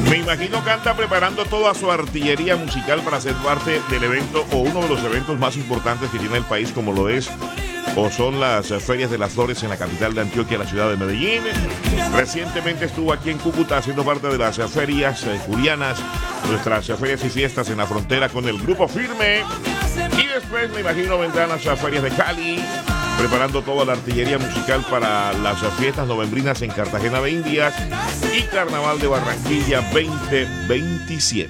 Me imagino que anda preparando toda su artillería musical para ser parte del evento o uno de los eventos más importantes que tiene el país, como lo es o son las ferias de las flores en la capital de Antioquia, la ciudad de Medellín. Recientemente estuvo aquí en Cúcuta haciendo parte de las ferias julianas, nuestras ferias y fiestas en la frontera con el Grupo Firme. Y después me imagino vendrán las ferias de Cali, preparando toda la artillería musical para las fiestas novembrinas en Cartagena de Indias y Carnaval de Barranquilla 2027.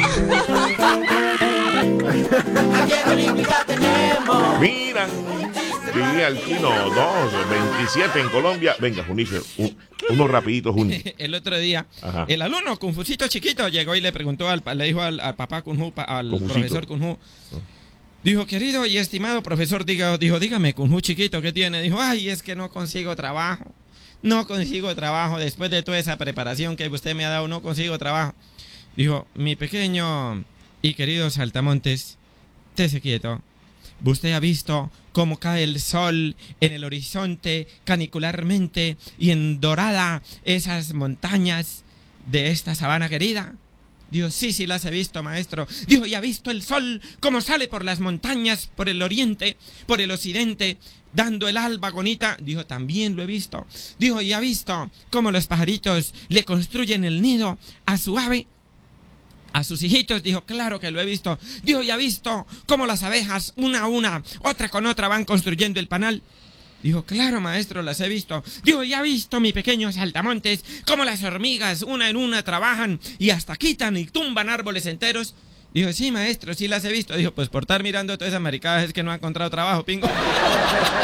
Miran, diría el chino, 27 en Colombia. Venga, Junifer, uno rapidito, Juni. El otro día, el alumno Confucito chiquito llegó y le preguntó le dijo al papá Kunju, al Confucito. profesor Kunju. Dijo, querido y estimado profesor, dígame, Kunju chiquito, ¿qué tiene? Dijo, ay, es que no consigo trabajo. No consigo trabajo. Después de toda esa preparación que usted me ha dado, no consigo trabajo. Dijo, mi pequeño y querido saltamontes, estése quieto. Usted ha visto cómo cae el sol en el horizonte canicularmente y en dorada esas montañas de esta sabana querida. Dijo, sí, las he visto, maestro. Dijo, ¿y ha visto el sol cómo sale por las montañas, por el oriente, por el occidente, dando el alba bonita? Dijo, también lo he visto. Dijo, ¿y ha visto cómo los pajaritos le construyen el nido a su ave? A sus hijitos. Dijo, claro que lo he visto. Dijo, ¿y ha visto cómo las abejas, una a una, otra con otra, van construyendo el panal? Dijo, claro, maestro, las he visto. Dijo, ¿y ha visto, mi pequeño saltamontes, cómo las hormigas, una en una, trabajan y hasta quitan y tumban árboles enteros? Dijo, sí, maestro, sí las he visto. Dijo, pues por estar mirando todas esas maricadas es que no ha encontrado trabajo, pingo.